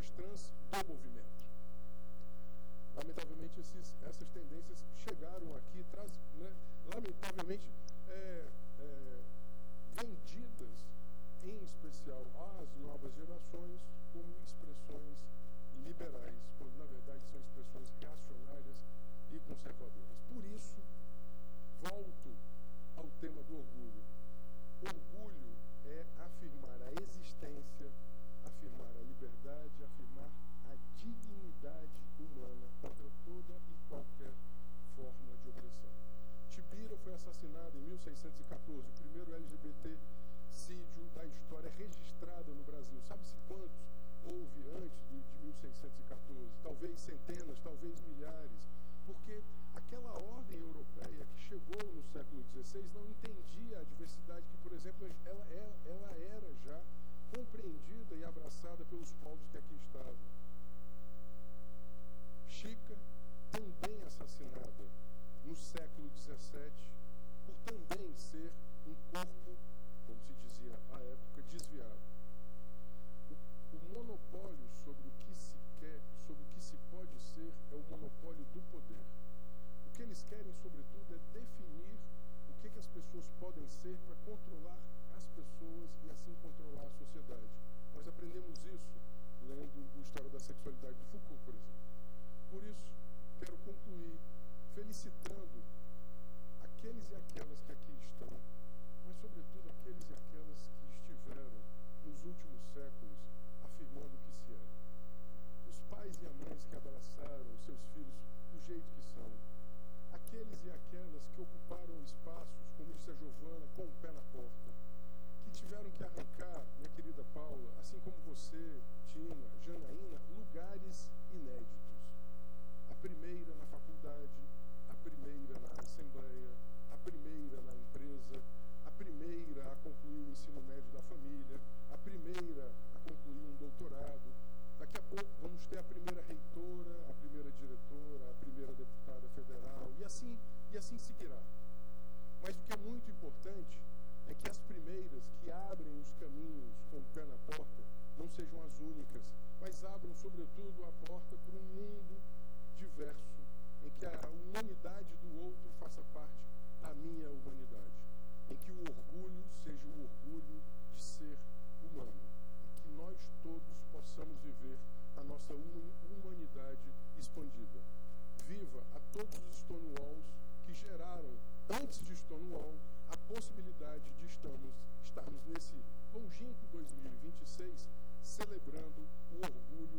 pessoas trans do movimento. Lamentavelmente, essas tendências chegaram aqui, lamentavelmente, vendidas, em especial às novas gerações, como expressões liberais, quando na verdade são expressões reacionárias e conservadoras. Por isso, volto ao tema do orgulho. Orgulho é afirmar a existência, afirmar a liberdade, afirmar a dignidade humana contra toda e qualquer forma de opressão. Tibira foi assassinado em 1614, o primeiro LGBTcídio da história registrado no Brasil. Sabe-se quantos houve antes de 1614? Talvez centenas, talvez milhares, porque aquela ordem europeia que chegou no século XVI não entendia a diversidade que, por exemplo, ela era já compreendida e abraçada pelos povos que aqui estavam. Chica, também assassinada no século XVII, por também ser um corpo, como se dizia à época, desviado. O monopólio sobre o que se quer, sobre o que se pode ser, é o monopólio do poder. O que eles querem, sobretudo, é definir o que as pessoas podem ser para controlar as pessoas e assim controlar a sociedade. Nós aprendemos isso lendo a História da Sexualidade de Foucault, por exemplo. Por isso, quero concluir felicitando aqueles e aquelas que aqui estão, mas sobretudo aqueles e aquelas que estiveram nos últimos séculos afirmando o que se é. Os pais e as mães que abraçaram os seus filhos do jeito que são. Aqueles e aquelas que ocuparam espaços, como disse a Giovana, com o pé na porta, que tiveram que arrancar, minha querida Paula, assim como você, Tina, Janaína, lugares inéditos. A primeira na faculdade, a primeira na assembleia, a primeira na empresa, a primeira a concluir o ensino médio da família, a primeira a concluir um doutorado. Daqui a pouco vamos ter a primeira reitora, a primeira diretora, a primeira deputada federal, e assim seguirá. Mas o que é muito importante é que as primeiras que abrem os caminhos com o pé na porta não sejam as únicas, mas abram, sobretudo, a porta para um mundo diverso, em que a humanidade do outro faça parte da minha humanidade, em que o orgulho seja o orgulho de ser humano, e que nós todos possamos viver a nossa humanidade expandida. Viva a todos os Stonewalls que geraram, antes de Stonewall, a possibilidade de estarmos nesse longínquo 2026 celebrando o orgulho